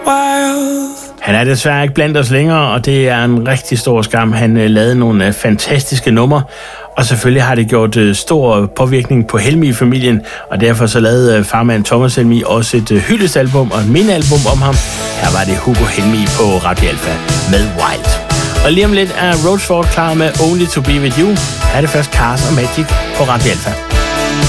Han er desværre ikke blandt os længere, og det er en rigtig stor skam. Han lavede nogle fantastiske numre, og selvfølgelig har det gjort stor påvirkning på Helmig-familien, og derfor så lavede farmand Thomas Helmig også et hyldestalbum og et mindealbum om ham. Her var det Hugo Helmig på Radio Alpha med Wild. Og lige om lidt er Roachford klar med Only to be with you. Her er det først Cars og Magic på Radio Alpha.